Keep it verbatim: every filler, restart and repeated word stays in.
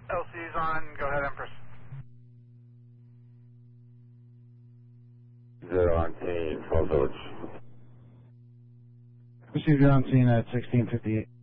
L C's on, go ahead, Empress. Zero on scene, twelve Village. Received on scene at sixteen fifty-eight.